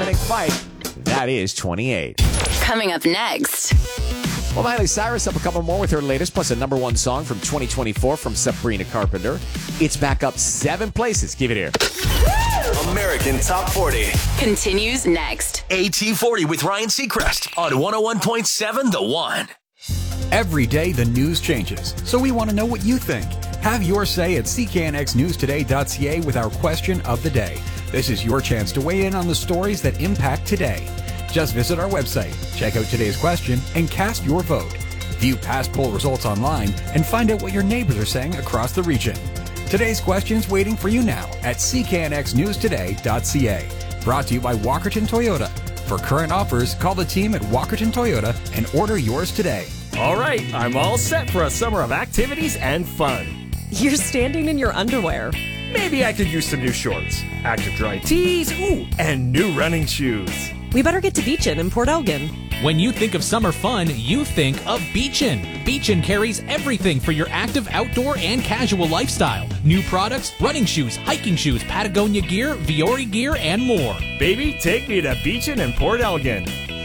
Titanic fight. That is 28. Coming up next. Well, Miley Cyrus up a couple more with her latest, plus a number one song from 2024 from Sabrina Carpenter. It's back up 7 places. Keep it here. American Top 40. Continues next. AT40 with Ryan Seacrest on 101.7 The One. Every day the news changes, so we want to know what you think. Have your say at cknxnewstoday.ca with our question of the day. This is your chance to weigh in on the stories that impact today. Just visit our website, check out today's question, and cast your vote. View past poll results online and find out what your neighbors are saying across the region. Today's question's waiting for you now at cknxnewstoday.ca. Brought to you by Walkerton Toyota. For current offers, call the team at Walkerton Toyota and order yours today. All right, I'm all set for a summer of activities and fun. You're standing in your underwear. Maybe I could use some new shorts, active dry tees, and new running shoes. We better get to Beachin in Port Elgin. When you think of summer fun, you think of Beachin. Beachin carries everything for your active outdoor and casual lifestyle. New products, running shoes, hiking shoes, Patagonia gear, Viore gear, and more. Baby, take me to Beachin and Port Elgin.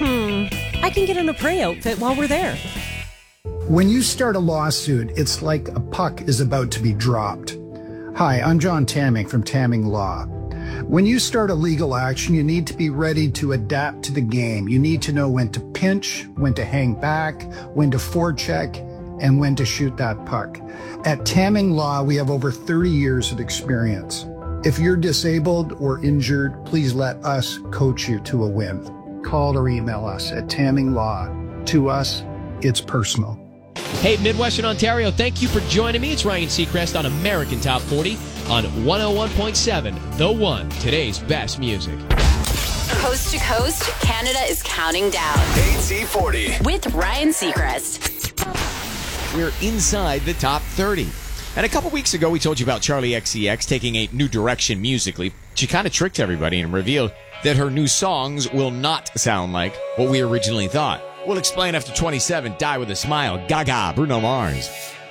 I can get an Apres outfit while we're there. When you start a lawsuit, it's like a puck is about to be dropped. Hi, I'm John Tamming from Tamming Law. When you start a legal action, you need to be ready to adapt to the game. You need to know when to pinch, when to hang back, when to forecheck, and when to shoot that puck. At Tamming Law, we have over 30 years of experience. If you're disabled or injured, please let us coach you to a win. Call or email us at Tamming Law. To us, it's personal. Hey, Midwestern Ontario, thank you for joining me. It's Ryan Seacrest on American Top 40 on 101.7 The One, today's best music. Coast to coast, Canada is counting down. AT40. With Ryan Seacrest. We're inside the top 30. And a couple weeks ago, we told you about Charlie XCX taking a new direction musically. She kind of tricked everybody and revealed that her new songs will not sound like what we originally thought. We'll explain after 27, Die With a Smile, Gaga, Bruno Mars.